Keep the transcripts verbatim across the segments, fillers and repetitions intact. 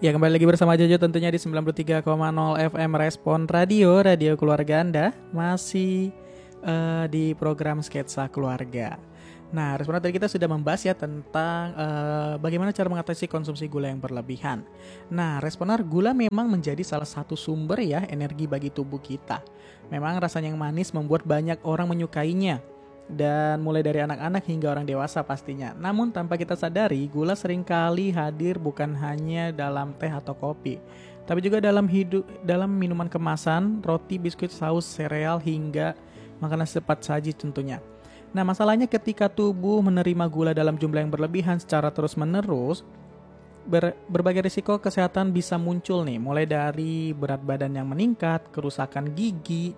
Ya, kembali lagi bersama Jojo tentunya di sembilan puluh tiga koma nol F M Respon Radio, radio keluarga Anda. Masih uh, di program Sketsa Keluarga. Nah, Responer tadi kita sudah membahas ya tentang uh, bagaimana cara mengatasi konsumsi gula yang berlebihan. Nah, Responer, gula memang menjadi salah satu sumber ya energi bagi tubuh kita. Memang rasanya yang manis membuat banyak orang menyukainya. Dan mulai dari anak-anak hingga orang dewasa pastinya. Namun tanpa kita sadari, gula seringkali hadir bukan hanya dalam teh atau kopi, tapi juga dalam hidup, dalam minuman kemasan, roti, biskuit, saus, sereal, hingga makanan cepat saji tentunya. Nah, masalahnya ketika tubuh menerima gula dalam jumlah yang berlebihan secara terus-menerus, ber, berbagai risiko kesehatan bisa muncul nih, mulai dari berat badan yang meningkat, kerusakan gigi,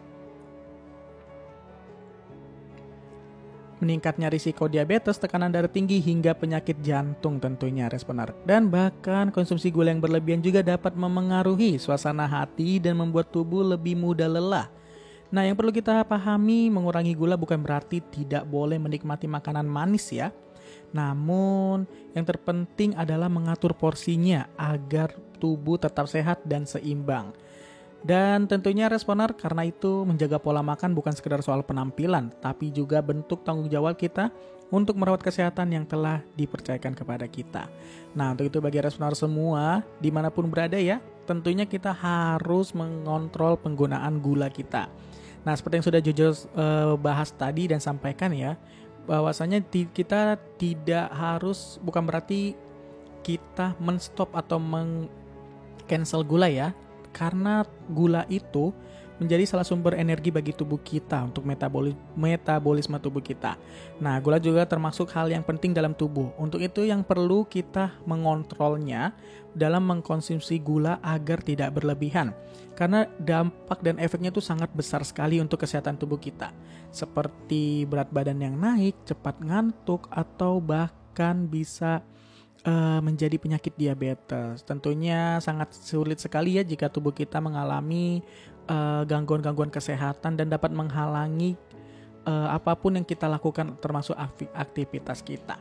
meningkatnya risiko diabetes, tekanan darah tinggi, hingga penyakit jantung tentunya, Responer. Dan bahkan konsumsi gula yang berlebihan juga dapat memengaruhi suasana hati dan membuat tubuh lebih mudah lelah. Nah, yang perlu kita pahami, mengurangi gula bukan berarti tidak boleh menikmati makanan manis ya. Namun, yang terpenting adalah mengatur porsinya agar tubuh tetap sehat dan seimbang. Dan tentunya Responer, karena itu menjaga pola makan bukan sekedar soal penampilan, tapi juga bentuk tanggung jawab kita untuk merawat kesehatan yang telah dipercayakan kepada kita. Nah, untuk itu bagi Responer semua, dimanapun berada ya, tentunya kita harus mengontrol penggunaan gula kita. Nah, seperti yang sudah Jojo uh, bahas tadi dan sampaikan ya, bahwasanya ti- kita tidak harus, bukan berarti kita men-stop atau meng-cancel gula ya. Karena gula itu menjadi salah sumber energi bagi tubuh kita untuk metaboli- metabolisme tubuh kita. Nah, gula juga termasuk hal yang penting dalam tubuh. Untuk itu yang perlu kita mengontrolnya dalam mengkonsumsi gula agar tidak berlebihan. Karena dampak dan efeknya itu sangat besar sekali untuk kesehatan tubuh kita. Seperti berat badan yang naik, cepat ngantuk, atau bahkan bisa Uh, menjadi penyakit diabetes. Tentunya sangat sulit sekali ya jika tubuh kita mengalami uh, gangguan-gangguan kesehatan dan dapat menghalangi uh, apapun yang kita lakukan termasuk aktivitas kita.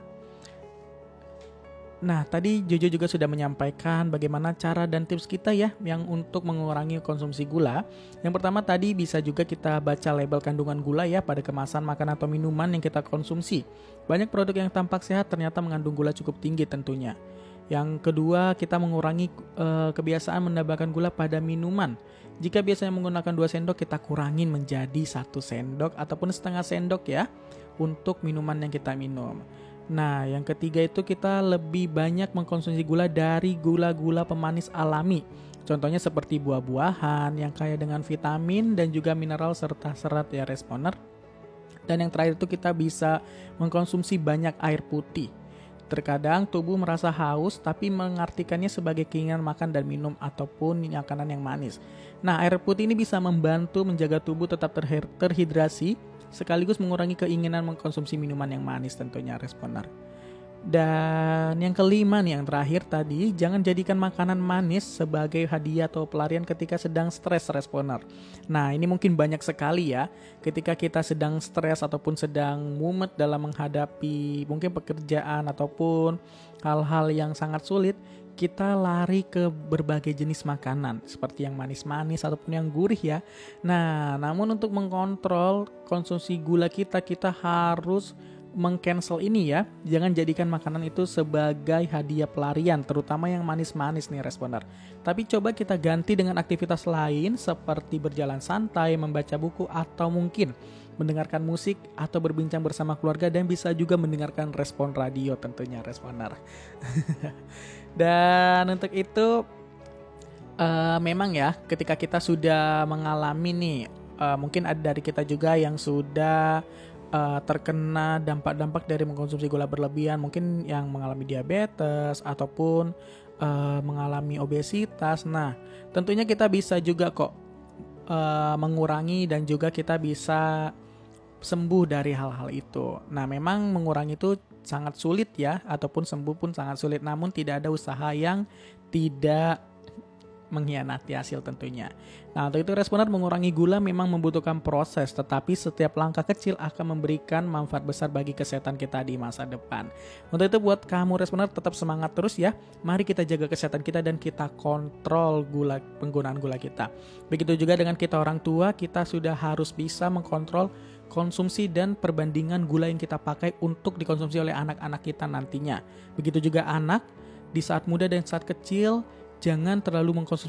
Nah, tadi Jojo juga sudah menyampaikan bagaimana cara dan tips kita ya yang untuk mengurangi konsumsi gula. Yang pertama tadi bisa juga kita baca label kandungan gula ya pada kemasan makanan atau minuman yang kita konsumsi. Banyak produk yang tampak sehat ternyata mengandung gula cukup tinggi tentunya. Yang kedua, kita mengurangi e, kebiasaan menambahkan gula pada minuman. Jika biasanya menggunakan dua sendok, kita kurangin menjadi satu sendok ataupun setengah sendok ya untuk minuman yang kita minum. Nah, yang ketiga itu kita lebih banyak mengkonsumsi gula dari gula-gula pemanis alami. Contohnya seperti buah-buahan yang kaya dengan vitamin dan juga mineral serta serat ya, Responer. Dan yang terakhir itu kita bisa mengkonsumsi banyak air putih. Terkadang tubuh merasa haus tapi mengartikannya sebagai keinginan makan dan minum ataupun makanan yang manis. Nah, air putih ini bisa membantu menjaga tubuh tetap terher- terhidrasi sekaligus mengurangi keinginan mengkonsumsi minuman yang manis tentunya, Responer. Dan yang kelima nih, yang terakhir tadi, jangan jadikan makanan manis sebagai hadiah atau pelarian ketika sedang stres, Responer. Nah, ini mungkin banyak sekali ya, ketika kita sedang stres ataupun sedang mumet dalam menghadapi mungkin pekerjaan ataupun hal-hal yang sangat sulit, kita lari ke berbagai jenis makanan seperti yang manis-manis ataupun yang gurih ya. Nah, namun untuk mengkontrol konsumsi gula kita, kita harus meng-cancel ini ya. Jangan jadikan makanan itu sebagai hadiah pelarian, terutama yang manis-manis nih, Responer. Tapi coba kita ganti dengan aktivitas lain seperti berjalan santai, membaca buku, atau mungkin mendengarkan musik atau berbincang bersama keluarga, dan bisa juga mendengarkan Respon Radio tentunya, Responer. Dan untuk itu uh, memang ya ketika kita sudah mengalami nih uh, mungkin ada dari kita juga yang sudah uh, terkena dampak-dampak dari mengkonsumsi gula berlebihan, mungkin yang mengalami diabetes ataupun uh, mengalami obesitas. Nah, tentunya kita bisa juga kok uh, mengurangi dan juga kita bisa sembuh dari hal-hal itu. Nah, memang mengurangi itu sangat sulit ya, ataupun sembuh pun sangat sulit. Namun tidak ada usaha yang tidak mengkhianati hasil tentunya. Nah, untuk itu Responer mengurangi gula memang membutuhkan proses, tetapi setiap langkah kecil akan memberikan manfaat besar bagi kesehatan kita di masa depan. Untuk itu buat kamu Responer tetap semangat terus ya. Mari kita jaga kesehatan kita dan kita kontrol gula penggunaan gula kita. Begitu juga dengan kita orang tua, kita sudah harus bisa mengkontrol konsumsi dan perbandingan gula yang kita pakai untuk dikonsumsi oleh anak-anak kita nantinya. Begitu juga anak di saat muda dan saat kecil, jangan terlalu mengkonsumsi